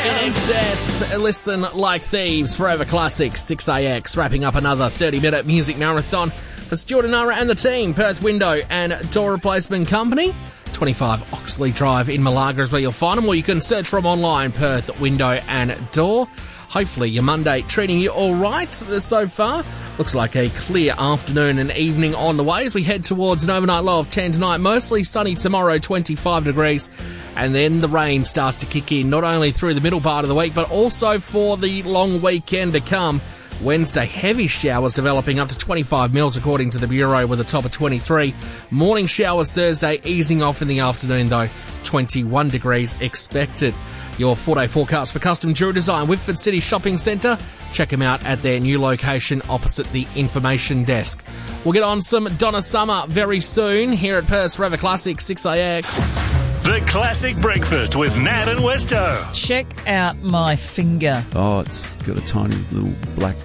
Incest, Listen Like Thieves, Forever Classic, 6AX, wrapping up another 30-minute music marathon for Stuart and Nara and the team. Perth Window and Door Replacement Company, 25 Oxley Drive in Malaga is where you'll find them, or you can search for them online, Perth Window and Door. Hopefully your Monday treating you all right so far. Looks like a clear afternoon and evening on the way as we head towards an overnight low of 10 tonight. Mostly sunny tomorrow, 25 degrees. And then the rain starts to kick in, not only through the middle part of the week, but also for the long weekend to come. Wednesday, heavy showers developing up to 25 mils according to the Bureau, with a top of 23. Morning showers Thursday, easing off in the afternoon though, 21 degrees expected. Your 4-day forecast for Custom Jewelry Design, Whitford City Shopping Centre. Check them out at their new location opposite the information desk. We'll get on some Donna Summer very soon here at Perth's Forever Classic 6AX. The Classic Breakfast with Nat and Westo. Check out my finger. Oh, it's got a tiny little black